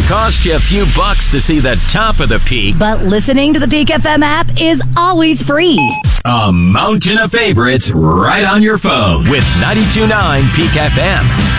cost you a few bucks to see the top of the peak. But listening to the Peak FM app is always free. A mountain of favorites right on your phone with 92.9 Peak FM.